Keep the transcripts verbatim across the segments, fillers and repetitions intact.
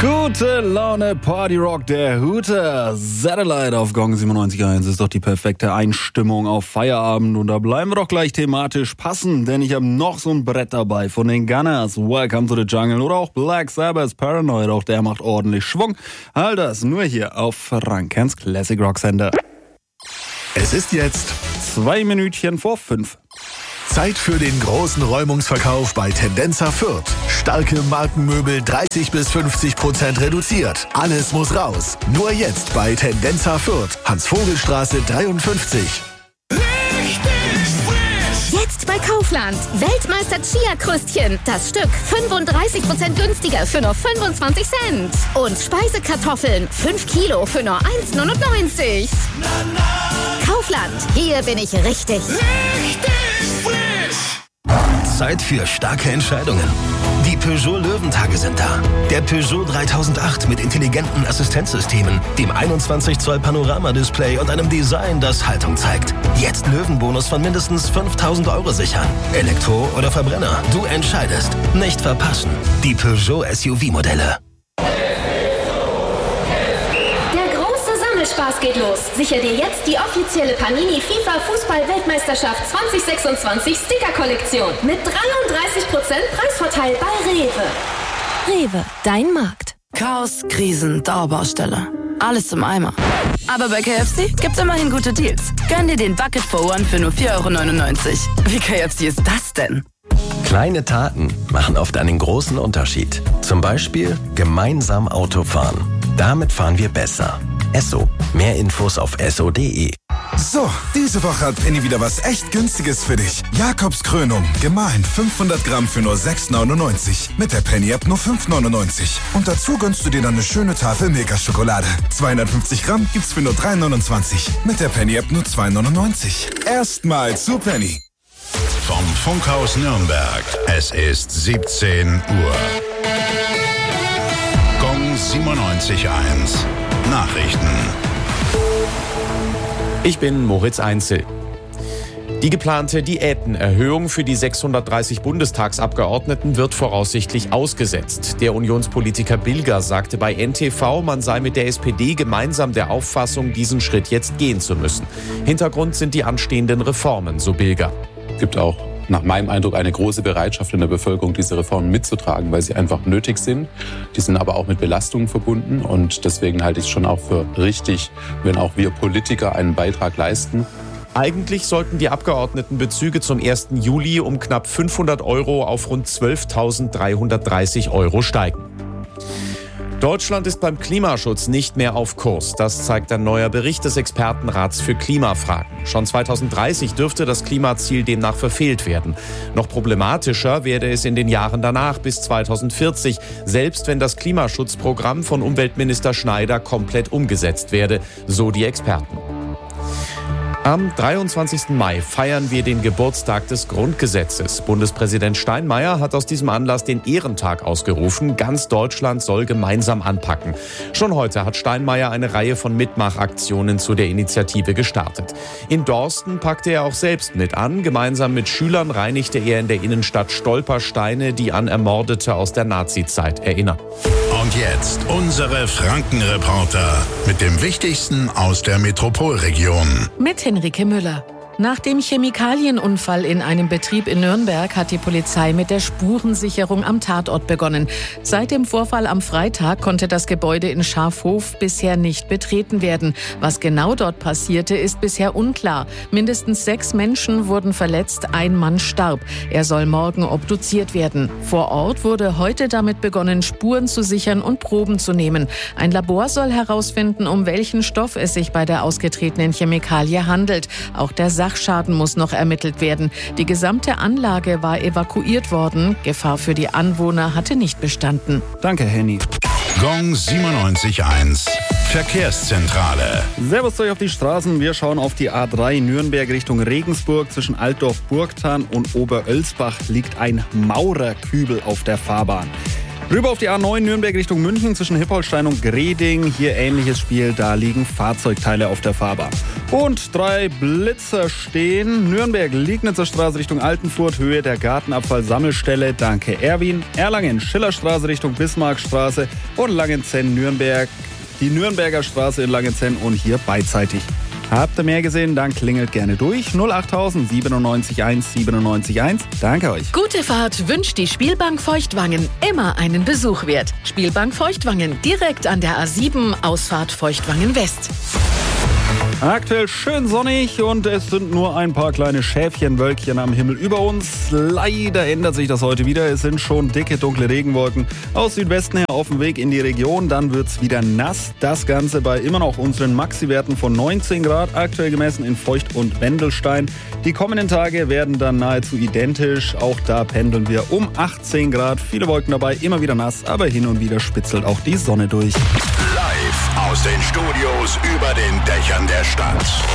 Gute Laune, Party Rock, der Hooter. Satellite auf Gong siebenundneunzig Komma eins ist doch die perfekte Einstimmung auf Feierabend. Und da bleiben wir doch gleich thematisch passend, denn ich habe noch so ein Brett dabei von den Gunners. Welcome to the Jungle oder auch Black Sabbath Paranoid, auch der macht ordentlich Schwung. All das nur hier auf Frankens Classic Rock Sender. Es ist jetzt Zwei Minütchen vor fünf. Zeit für den großen Räumungsverkauf bei Tendenza Fürth. Starke Markenmöbel dreißig bis fünfzig Prozent reduziert. Alles muss raus. Nur jetzt bei Tendenza Fürth. Hans-Vogel-Straße dreiundfünfzig. Jetzt bei Kaufland. Weltmeister Chia-Krüstchen. Das Stück fünfunddreißig Prozent günstiger für nur fünfundzwanzig Cent. Und Speisekartoffeln. fünf Kilo für nur eins neunundneunzig. Kaufland. Hier bin ich richtig. Richtig frisch. Zeit für starke Entscheidungen. Die Peugeot Löwentage sind da. Der Peugeot dreitausendacht mit intelligenten Assistenzsystemen, dem einundzwanzig Zoll Panoramadisplay und einem Design, das Haltung zeigt. Jetzt Löwenbonus von mindestens fünftausend Euro sichern. Elektro oder Verbrenner, du entscheidest. Nicht verpassen. Die Peugeot S U V-Modelle. Spaß geht los. Sicher dir jetzt die offizielle Panini FIFA Fußball-Weltmeisterschaft zwanzig sechsundzwanzig Sticker-Kollektion mit dreiunddreißig Prozent Preisvorteil bei Rewe. Rewe, dein Markt. Chaos, Krisen, Dauerbaustelle. Alles im Eimer. Aber bei K F C gibt's immerhin gute Deals. Gönn dir den Bucket for One für nur vier Euro neunundneunzig. Wie K F C ist das denn? Kleine Taten machen oft einen großen Unterschied. Zum Beispiel gemeinsam Auto fahren. Damit fahren wir besser. Esso. Mehr Infos auf esso punkt de. So, diese Woche hat Penny wieder was echt Günstiges für dich. Jakobs Krönung, gemahlen fünfhundert Gramm für nur sechs neunundneunzig. Mit der Penny-App nur fünf neunundneunzig. Und dazu gönnst du dir dann eine schöne Tafel Milka-Schokolade. zweihundertfünfzig Gramm gibt's für nur drei neunundzwanzig. Mit der Penny-App nur zwei neunundneunzig. Erstmal zu Penny. Vom Funkhaus Nürnberg. Es ist siebzehn Uhr. Gong siebenundneunzig Komma eins. Nachrichten. Ich bin Moritz Einzel. Die geplante Diätenerhöhung für die sechshundertdreißig Bundestagsabgeordneten wird voraussichtlich ausgesetzt. Der Unionspolitiker Bilger sagte bei N T V, man sei mit der S P D gemeinsam der Auffassung, diesen Schritt jetzt gehen zu müssen. Hintergrund sind die anstehenden Reformen, so Bilger. Es gibt auch nach meinem Eindruck eine große Bereitschaft in der Bevölkerung, diese Reformen mitzutragen, weil sie einfach nötig sind. Die sind aber auch mit Belastungen verbunden und deswegen halte ich es schon auch für richtig, wenn auch wir Politiker einen Beitrag leisten. Eigentlich sollten die Abgeordnetenbezüge zum ersten Juli um knapp fünfhundert Euro auf rund zwölftausenddreihundertdreißig Euro steigen. Deutschland ist beim Klimaschutz nicht mehr auf Kurs. Das zeigt ein neuer Bericht des Expertenrats für Klimafragen. Schon zweitausenddreißig dürfte das Klimaziel demnach verfehlt werden. Noch problematischer werde es in den Jahren danach bis zweitausendvierzig, selbst wenn das Klimaschutzprogramm von Umweltminister Schneider komplett umgesetzt werde, so die Experten. Am dreiundzwanzigsten Mai feiern wir den Geburtstag des Grundgesetzes. Bundespräsident Steinmeier hat aus diesem Anlass den Ehrentag ausgerufen. Ganz Deutschland soll gemeinsam anpacken. Schon heute hat Steinmeier eine Reihe von Mitmachaktionen zu der Initiative gestartet. In Dorsten packte er auch selbst mit an. Gemeinsam mit Schülern reinigte er in der Innenstadt Stolpersteine, die an Ermordete aus der Nazizeit erinnern. Und jetzt unsere Frankenreporter mit dem Wichtigsten aus der Metropolregion. Mit Henrike Müller. Nach dem Chemikalienunfall in einem Betrieb in Nürnberg hat die Polizei mit der Spurensicherung am Tatort begonnen. Seit dem Vorfall am Freitag konnte das Gebäude in Schafhof bisher nicht betreten werden. Was genau dort passierte, ist bisher unklar. Mindestens sechs Menschen wurden verletzt, ein Mann starb. Er soll morgen obduziert werden. Vor Ort wurde heute damit begonnen, Spuren zu sichern und Proben zu nehmen. Ein Labor soll herausfinden, um welchen Stoff es sich bei der ausgetretenen Chemikalie handelt. Auch der Sachschaden muss noch ermittelt werden. Die gesamte Anlage war evakuiert worden. Gefahr für die Anwohner hatte nicht bestanden. Danke, Henny. Gong siebenundneunzig Komma eins. Verkehrszentrale. Servus euch auf die Straßen. Wir schauen auf die A drei Nürnberg Richtung Regensburg. Zwischen Altdorf-Burgthann und Oberölsbach liegt ein Maurerkübel auf der Fahrbahn. Rüber auf die A neun Nürnberg Richtung München zwischen Hippolstein und Greding. Hier ähnliches Spiel, da liegen Fahrzeugteile auf der Fahrbahn. Und drei Blitzer stehen. Nürnberg, Liegnitzer Straße Richtung Altenfurt, Höhe der Gartenabfallsammelstelle. Danke Erwin. Erlangen, Schillerstraße Richtung Bismarckstraße und Langenzenn, Nürnberg. Die Nürnberger Straße in Langenzenn und hier beidseitig. Habt ihr mehr gesehen? Dann klingelt gerne durch. null achttausend siebenundneunzig eins siebenundneunzig eins. Danke euch. Gute Fahrt wünscht die Spielbank Feuchtwangen. Immer einen Besuch wert. Spielbank Feuchtwangen, direkt an der A sieben, Ausfahrt Feuchtwangen West. Aktuell schön sonnig und es sind nur ein paar kleine Schäfchenwölkchen am Himmel über uns. Leider ändert sich das heute wieder. Es sind schon dicke, dunkle Regenwolken aus Südwesten her auf dem Weg in die Region. Dann wird's wieder nass. Das Ganze bei immer noch unseren Maxi-Werten von neunzehn Grad, aktuell gemessen in Feucht und Wendelstein. Die kommenden Tage werden dann nahezu identisch. Auch da pendeln wir um achtzehn Grad. Viele Wolken dabei, immer wieder nass, aber hin und wieder spitzelt auch die Sonne durch. Live aus den Studios über den Dächern der Stadt.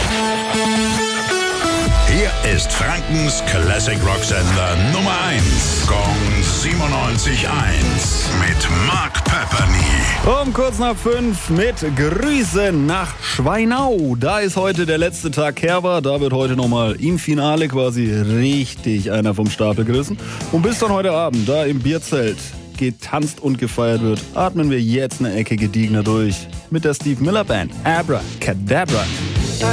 Hier ist Frankens Classic Rock Sender Nummer eins. Gong siebenundneunzig Komma eins mit Mark Pepperny. Um kurz nach fünf mit Grüße nach Schweinau. Da ist heute der letzte Tag Kerber. Da wird heute nochmal im Finale quasi richtig einer vom Stapel gerissen. Und bis dann heute Abend, da im Bierzelt getanzt und gefeiert wird, atmen wir jetzt eine Ecke gediegener durch. Mit der Steve Miller Band Abracadabra.